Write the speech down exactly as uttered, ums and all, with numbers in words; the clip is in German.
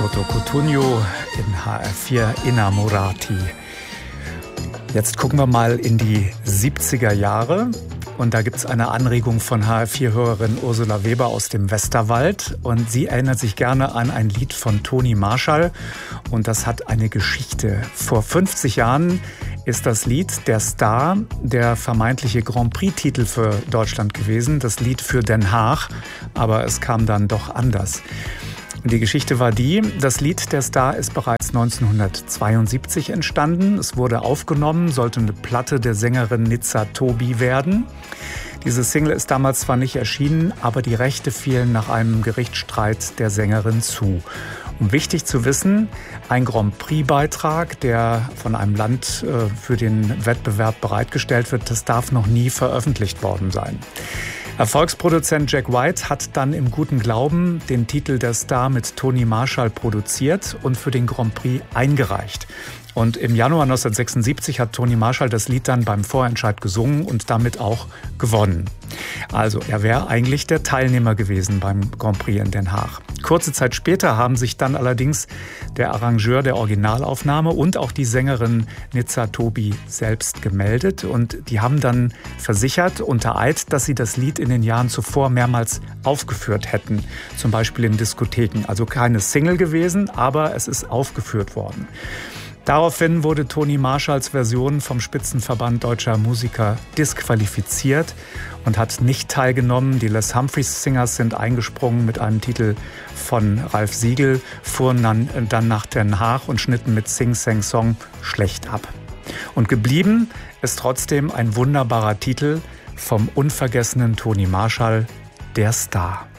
Masamoto Cotugno in H R vier Innamorati. Jetzt gucken wir mal in die siebziger Jahre. Und da gibt es eine Anregung von H R vier-Hörerin Ursula Weber aus dem Westerwald. Und sie erinnert sich gerne an ein Lied von Toni Marshall. Und das hat eine Geschichte. Vor fünfzig Jahren ist das Lied Der Star, der vermeintliche Grand Prix-Titel für Deutschland gewesen. Das Lied für Den Haag. Aber es kam dann doch anders. Und die Geschichte war die, das Lied Der Star ist bereits neunzehnhundertzweiundsiebzig entstanden. Es wurde aufgenommen, sollte eine Platte der Sängerin Nizza Tobi werden. Diese Single ist damals zwar nicht erschienen, aber die Rechte fielen nach einem Gerichtsstreit der Sängerin zu. Und wichtig zu wissen, ein Grand Prix-Beitrag, der von einem Land äh, für den Wettbewerb bereitgestellt wird, das darf noch nie veröffentlicht worden sein. Erfolgsproduzent Jack White hat dann im guten Glauben den Titel Der Star mit Toni Marshall produziert und für den Grand Prix eingereicht. Und im Januar neunzehnhundertsechsundsiebzig hat Toni Marshall das Lied dann beim Vorentscheid gesungen und damit auch gewonnen. Also er wäre eigentlich der Teilnehmer gewesen beim Grand Prix in Den Haag. Kurze Zeit später haben sich dann allerdings der Arrangeur der Originalaufnahme und auch die Sängerin Nizza Tobi selbst gemeldet. Und die haben dann versichert unter Eid, dass sie das Lied in den Jahren zuvor mehrmals aufgeführt hätten. Zum Beispiel in Diskotheken. Also keine Single gewesen, aber es ist aufgeführt worden. Daraufhin wurde Toni Marshalls Version vom Spitzenverband deutscher Musiker disqualifiziert und hat nicht teilgenommen. Die Les Humphreys Singers sind eingesprungen mit einem Titel von Ralf Siegel, fuhren dann, dann nach Den Haag und schnitten mit Sing Sang Song schlecht ab. Und geblieben ist trotzdem ein wunderbarer Titel vom unvergessenen Toni Marshall, Der Star.